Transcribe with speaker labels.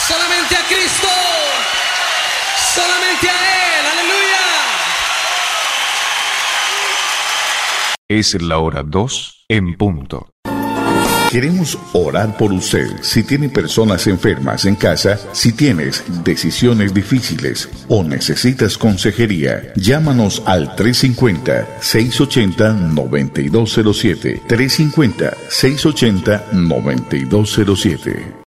Speaker 1: Solamente a Cristo. Solamente a Él. Aleluya.
Speaker 2: Es la hora 2 en punto.
Speaker 3: Queremos orar por usted. Si tiene personas enfermas en casa, si tienes decisiones difíciles o necesitas consejería, llámanos al 350-680-9207. 350-680-9207.